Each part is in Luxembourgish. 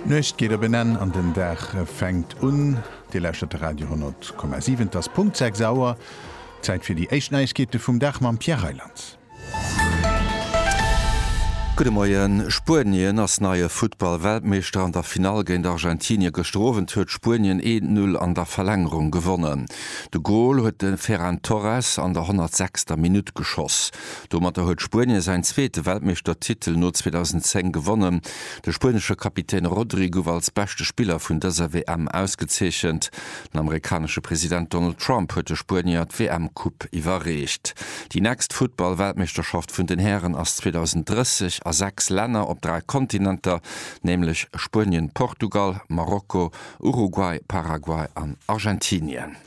Nicht geht benennen an den Dach fängt un die lächte Radio 10,7 das Punkt sauer Zeit für die Echtneiskete vom Dachmann Pierre Heiland. Gute Morgen. Spanien als neue Football-Weltmeister an der Final gegen Argentinien gestroven huet Spanien 1-0 an der Verlängerung gewonnen. De Goal huet den Ferran Torres an der 106. Minute geschoss. Dommer huet Spanien sein zweite Weltmeistertitel nur 2010 gewonnen. Der spanische Kapitän Rodrigo war als beste Spieler vun dieser WM ausgezeichnet. Der amerikanische Präsident Donald Trump huet Spanien d WM-Cup überreicht. Die nächste Football-Weltmeisterschaft vun den Herren aus 2030 a 6 Länder op 3 Kontinenter, nämlich Spanien, Portugal, Marokko, Uruguay, Paraguay an Argentinien.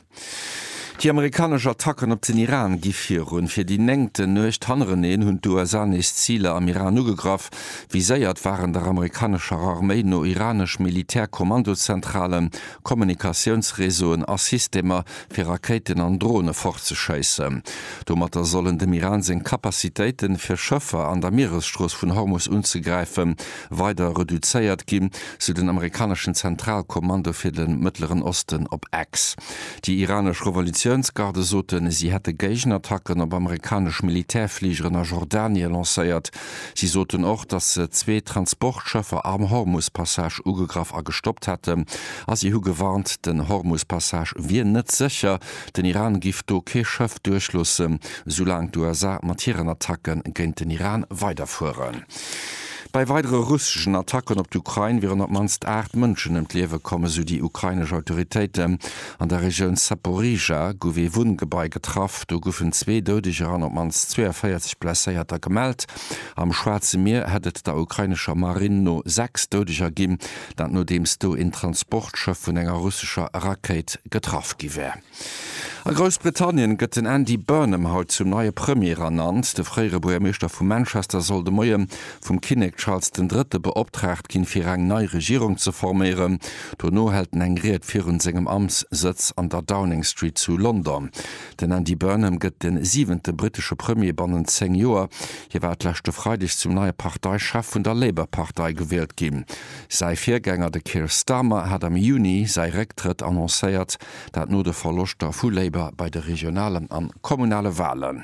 Die amerikanische Attacken op den Iran gifirun fir die nengte neucht Hanreneen hunn USA Ziele am Iran ugegraf, wie séiert waren der amerikanischer Armee no iranisch Militärkommandozentralen, Kommunikationsresoen a Systemer fir Raketen an Drohne fortzuscheissen. Domatter sollen dem Iran sinn Kapazitéiten fir Schëffer an der Meeresstroß vun Hormuz unzugreifen, weiter reduzéiert gin zu den amerikanischen Zentralkommando fir den Mittleren Osten op X. Die iranische Revolution Garde soten, sie hätte Gegenattacken op amerikasch Militärfliegeren a Jordanien lancéiert. Sie soten auch, dass se 2 Transportschëffer am Hormuzpassage ugegraf a gestoppt hätte. As sie hu gewarnt, den Hormuzpassage wie net sicher, den Iran gift do ke Schëff durchschlussen, solang USA Materienattacken géint den Iran weiterfuhren. Bei weitere russischen Attacken op d'Ukraine wären op manst 8 Mënschen entlewe komme so die ukrainische Autoritäten an der Region Zaporizhia gowe Wundgebei getraf, do goufen 2 Dödeger an op manst 42 Plässeierter gemeldt. Am Schwarze Meer hättet der ukrainischer Marine no 6 Dödeger gin, dat no dems do in Transportschëff vun enger russischer Raket getraf giwär. A Großbritannien gëtt den Andy Burnham haut zum neue Premier ernannt. De freiere Bürgermeister vu Manchester soll de Moie vum Kinnek Charles III. Beauftragt gin fir eng neue Regierung zu formieren. Donno hält eng Griet virun segem Amtssitz an der Downing Street zu London. Den Andy Burnham gëtt den 7. britische Premier bannen 10 Joer. Hier war lächte Freitag zum neue Parteichef vun der Labour-Partei gewählt gin. Sei Viergänger de Keir Starmer hat am Juni sei Rücktritt annoncéiert, dat no de Verlust der Full Labour bei de regionalen an kommunale Wahlen.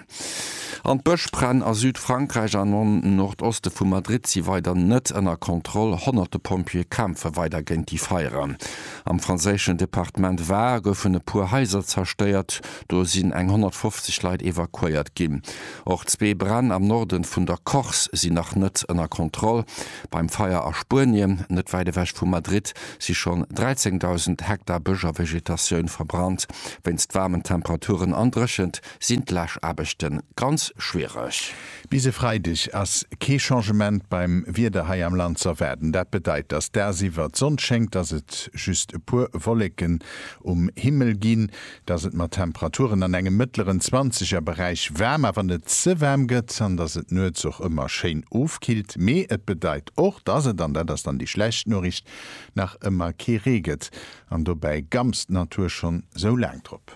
An Bëchbrenn a Südfrankreich an Nordoste vu Madrid si weiter net ënner Kontroll 100 Pompier Kämpfe weiter géint die Feieren. Am franzéschen Departement Var goufen e puer Häiser zersteiert, do sinn eng 150 Leiit evakuiert ginn. Och 2 Brann am Norden vun der Korps si nach net ënner Kontroll. Beim Feier a Spurien, net weide wäch vu Madrid, si schon 13.000 Hektar Bëger Vegetatiioun verbrannt. Wennst warmen Temperaturen andrechend, sind Lächabechten ganz schwierig. Bise Freitag as Changement beim Wiedehai am Land zu werden. Dat bedeit, dass der siwer Sonn schenkt, dass het just e pur Wolken Himmel gin, dass het mat Temperaturen an engem mittleren 20er Bereich wärmer wann net ze wärm gëtt, an dass het nøzoch immer schein ofkilt. Me et bedeit och, dass het dann die schlecht Nachricht nach immer ke reget, an dobei gamst Natur schon so lang trop.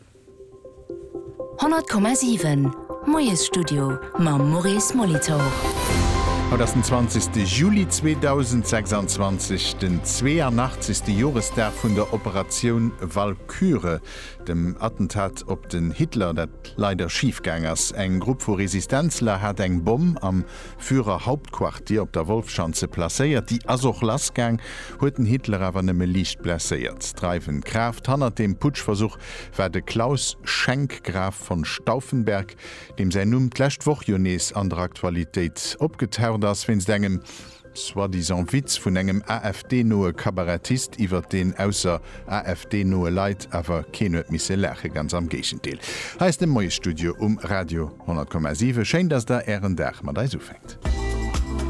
100,7 Moes Studio ma Maurice Molitor. Das ist den 20. Juli 2026, den 82. Jahrestag von der Operation Walküre, dem Attentat op den Hitler, dat leider schiefgängers. Eng Gruppe von Resistenzler hat eng Bomb am Führer Hauptquartier op der Wolfschanze placéiert, die asoch Lastgang huet den Hitler aber nimme Licht placéiert. Dreifen Kraft hannner dem Putschversuch war de Klaus Schenk Graf von Stauffenberg, dem sein Nummtlächtwoch Jones an der Aktualität opgetaucht ass wenns engem soi-disant Witz vun engem AfD-noe Kabarettist iwwer den ausser AfD-noe Leiit awer kenet misse Läche ganz am Gegendeel. Heist dem Moes Studio Radio 10,7 schein, dats der Ehrendach mat dei so fängt.